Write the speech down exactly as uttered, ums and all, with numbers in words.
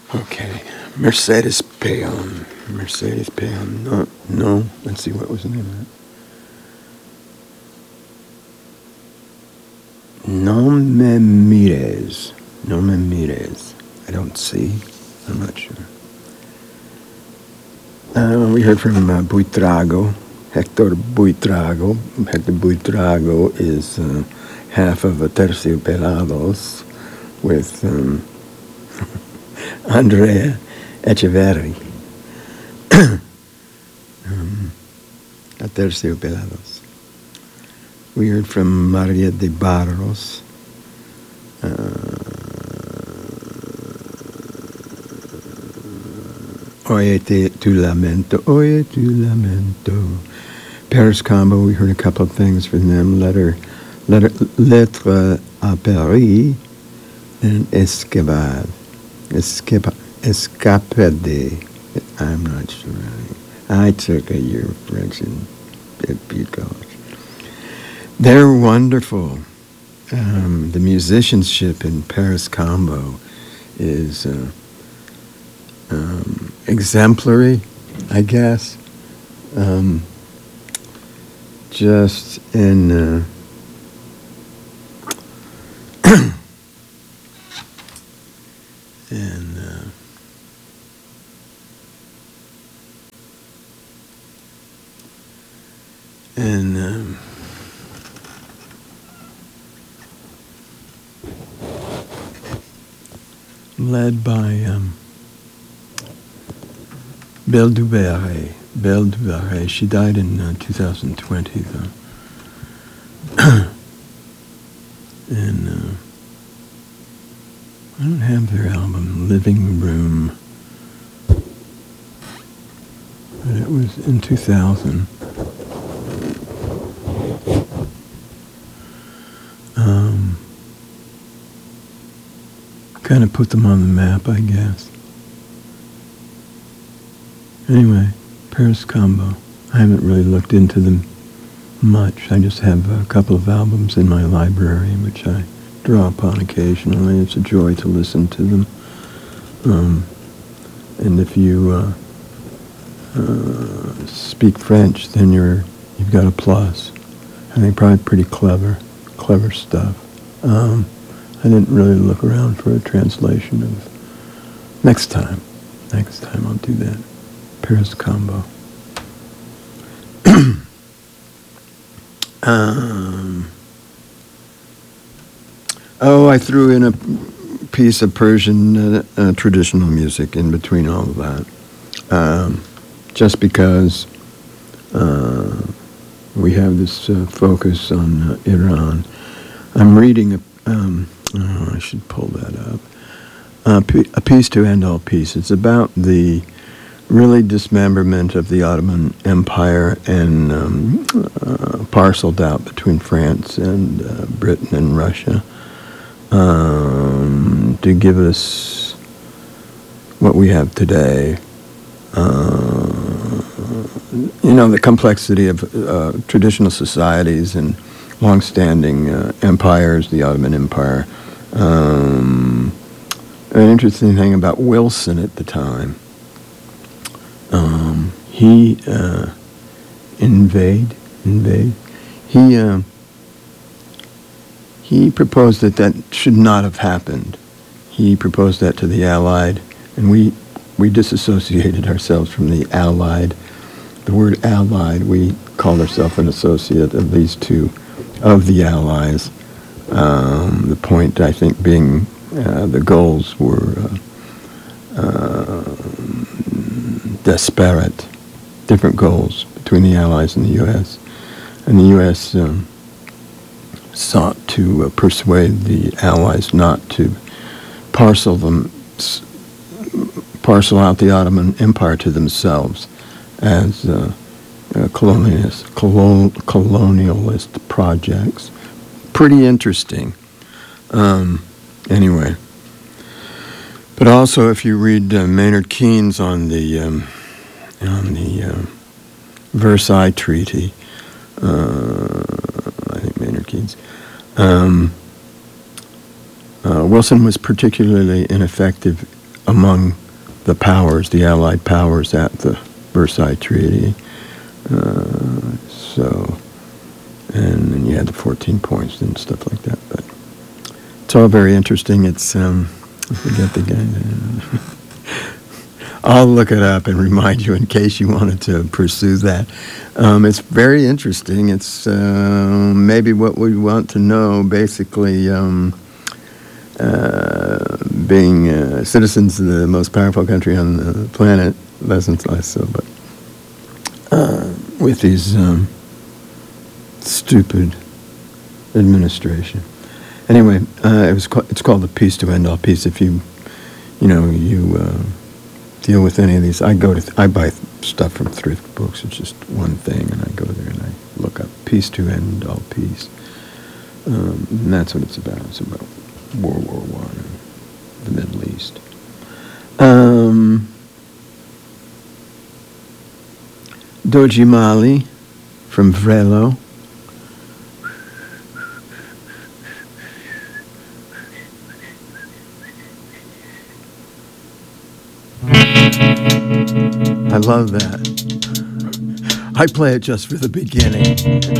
Okay, Mercedes Peon. Mercedes Peon. No, no. Let's see, what was the name of that? No me mires. No me mires. I don't see. I'm not sure. Uh, we heard from uh, Buitrago, Hector Buitrago. Hector Buitrago is uh, half of a Terciopelados with um, Andrea Echeverri. um, a Terciopelados. We heard from Maria de Barros. Uh, Oye te, tu lamento, oye tu lamento. Paris Combo, we heard a couple of things from them. Letter, letter, Lettre à Paris and Escapade. Escapa, Escapade. I'm not sure. I took a year of French in, at Butte College. They're wonderful. Um, the musicianship in Paris Combo is uh, um, exemplary, I guess. Um, just in uh, in uh, in um, led by um, Belle Duverre. Belle Duverre. She died in uh, two thousand twenty, though. and uh, I don't have their album, Living Room. But it was in two thousand. Um, kind of put them on the map, I guess. Anyway, Paris Combo. I haven't really looked into them much. I just have a couple of albums in my library, which I draw upon occasionally. It's a joy to listen to them. Um, and if you uh, uh, speak French, then you're you've got a plus. I think probably pretty clever, clever stuff. Um, I didn't really look around for a translation of. Next time, next time I'll do that. Paris Combo. um, oh, I threw in a piece of Persian uh, uh, traditional music in between all of that, um, just because uh, we have this uh, focus on uh, Iran. I'm reading a. Um, oh, I should pull that up. Uh, p- a Piece to End All Peace. It's about the really dismemberment of the Ottoman Empire and um, uh, parceled out between France and uh, Britain and Russia um, to give us what we have today. Uh, you know, the complexity of uh, traditional societies and long-standing uh, empires, the Ottoman Empire. Um, an interesting thing about Wilson at the time. Um, he uh, invade, invade. He uh, he proposed that that should not have happened. He proposed that to the Allied, and we we disassociated ourselves from the Allied. The word Allied, we called ourselves an associate of these two, of the Allies. Um, the point, I think, being uh, the goals were. Uh, uh, disparate, different goals between the Allies and the U S And the U S um, sought to uh, persuade the Allies not to parcel them, s- parcel out the Ottoman Empire to themselves as uh, uh, colonialist, colon- colonialist projects. Pretty interesting. Um, anyway. But also, if you read uh, Maynard Keynes on the um, on the uh, Versailles Treaty, uh, I think Maynard Keynes, um, uh, Wilson was particularly ineffective among the powers, the Allied powers at the Versailles Treaty. Uh, so, and then you had the fourteen points and stuff like that. But it's all very interesting. It's, um, I forget the guy. I'll look it up and remind you in case you wanted to pursue that. Um, it's very interesting. It's uh, maybe what we want to know, basically, um, uh, being uh, citizens of the most powerful country on the planet, less and less so, but uh, with these um, stupid administration. Anyway, uh, it was ca- it's called The Peace to End All Peace. If you, you know, you... Uh, deal with any of these. I go to, th- I buy th- stuff from thrift books. It's just one thing, and I go there and I look up Peace to End All Peace. Um, and that's what it's about. It's about World War One and the Middle East. Um, Doji Mali from Vrelo. I love that. I play it just for the beginning.